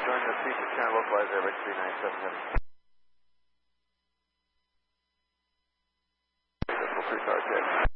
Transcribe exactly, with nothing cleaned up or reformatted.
Join the feature channel localized airway three nine seven heading. Three car check.